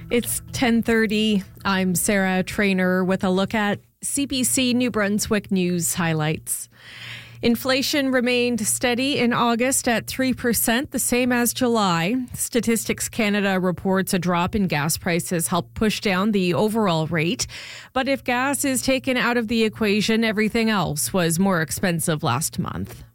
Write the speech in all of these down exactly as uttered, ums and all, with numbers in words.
It's ten thirty. I'm Sarah Trainer with a look at C B C New Brunswick news highlights. Inflation remained steady in August at three percent, the same as July. Statistics Canada reports a drop in gas prices helped push down the overall rate. But if gas is taken out of the equation, everything else was more expensive last month.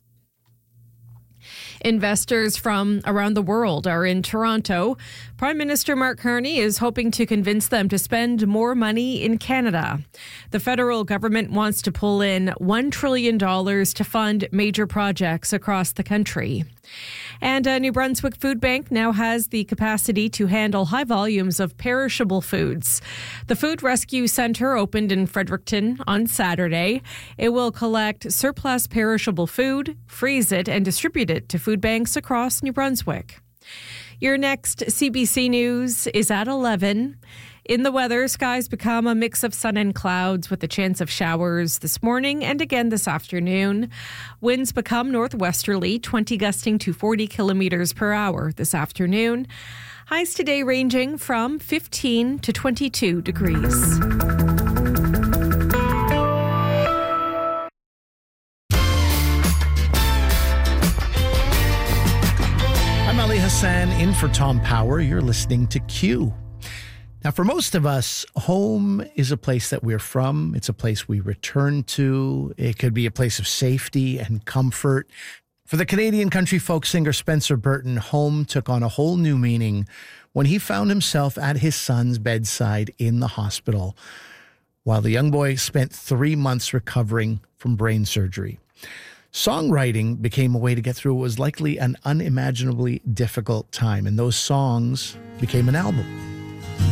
Investors from around the world are in Toronto. Prime Minister Mark Carney is hoping to convince them to spend more money in Canada. The federal government wants to pull in one trillion dollars to fund major projects across the country. And a New Brunswick Food Bank now has the capacity to handle high volumes of perishable foods. The Food Rescue Centre opened in Fredericton on Saturday. It will collect surplus perishable food, freeze it, and distribute it to food banks across New Brunswick. Your next C B C News is at eleven. In the weather, skies become a mix of sun and clouds with a chance of showers this morning and again this afternoon. Winds become northwesterly, twenty gusting to forty kilometers per hour this afternoon. Highs today ranging from fifteen to twenty-two degrees. I'm Ali Hassan in for Tom Power. You're listening to Q. Now, for most of us, home is a place that we're from. It's a place we return to. It could be a place of safety and comfort. For the Canadian country folk singer Spencer Burton, home took on a whole new meaning when he found himself at his son's bedside in the hospital while the young boy spent three months recovering from brain surgery. Songwriting became a way to get through what was likely an unimaginably difficult time, and those songs became an album.